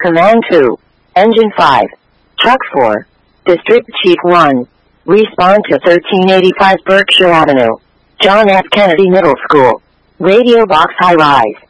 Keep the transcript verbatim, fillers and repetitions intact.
Command two. Engine five. Truck four. District Chief one. Respond to thirteen eighty-five Berkshire Avenue. John F. Kennedy Middle School. Radio Box High Rise.